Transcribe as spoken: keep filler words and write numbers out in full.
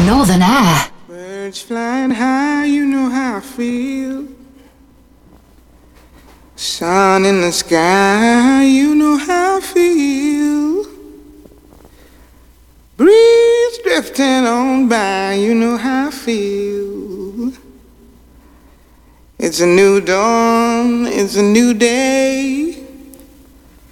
Northern Air. Birds flying high, you know how I feel. Sun in the sky, you know how I feel. Breeze drifting on by, you know how I feel. It's a new dawn, it's a new day.